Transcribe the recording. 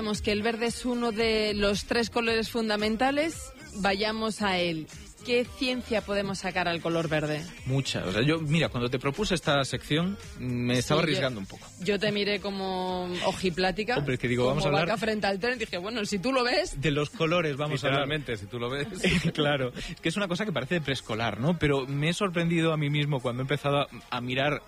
sabemos que el verde es uno de los 3 colores fundamentales, vayamos a él. ¿Qué ciencia podemos sacar al color verde? Mucha. O sea, yo, mira, cuando te propuse esta sección, me estaba arriesgando un poco. Yo te miré como ojiplática. Hombre, que digo, como vamos a hablar vaca frente al tren. Dije, bueno, si tú lo ves... De los colores vamos a hablar. Literalmente, si tú lo ves. Claro, que es una cosa que parece de preescolar, ¿no? Pero me he sorprendido a mí mismo cuando he empezado a mirar